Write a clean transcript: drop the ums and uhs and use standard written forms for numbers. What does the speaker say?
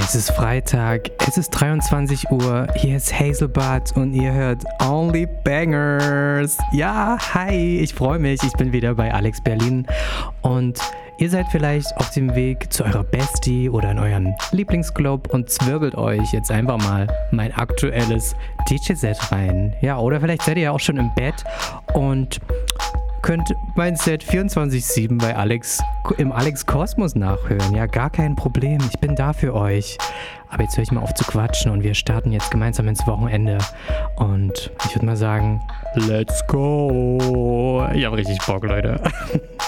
Es ist Freitag, es ist 23 Uhr, hier ist Hazelbud und ihr hört Only Bangers. Ja, hi, ich freue mich, ich bin wieder bei Alex Berlin und ihr seid vielleicht auf dem Weg zu eurer Bestie oder in euren Lieblingsclub und zwirbelt euch jetzt einfach mal mein aktuelles DJ-Set rein. Ja, oder vielleicht seid ihr ja auch schon im Bett und könnt mein Set 24/7 bei Alex im Alex Kosmos nachhören. Ja, gar kein Problem. Ich bin da für euch. Aber jetzt höre ich mal auf zu quatschen und wir starten jetzt gemeinsam ins Wochenende. Und ich würde mal sagen, let's go. Ich habe richtig Bock, Leute.